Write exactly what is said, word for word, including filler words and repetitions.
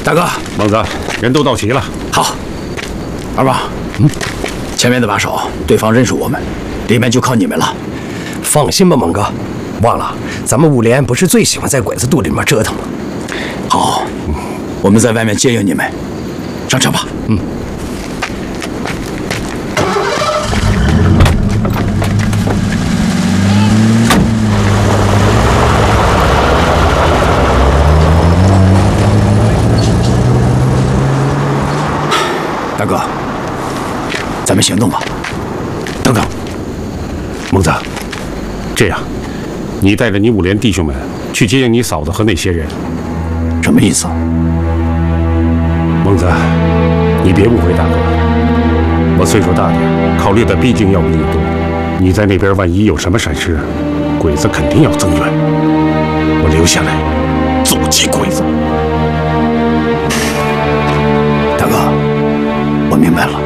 大哥， 孟子，人都到齐了。 好，二王，嗯，前面的把守，对方认识我们，里面就靠你们了。 放心吧，猛哥，忘了咱们五连不是最喜欢在鬼子肚里面折腾吗？ 好，我们在外面接应你们，上车吧。嗯。 大哥，咱们行动吧。 等等，孟子，这样，你带着你五连弟兄们去接应你嫂子和那些人。 什么意思？ 孟子，你别误会大哥，我岁数大点，考虑的毕竟要比你多。你在那边万一有什么闪失，鬼子肯定要增援。我留下来阻击鬼子。 大哥。 我明白了。